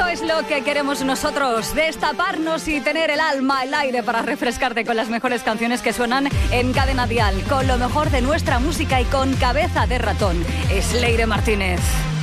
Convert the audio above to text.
es lo que queremos nosotros, destaparnos y tener el alma, el aire para refrescarte con las mejores canciones que suenan en Cadena Dial, con lo mejor de nuestra música y con cabeza de ratón. Es Leire Martínez.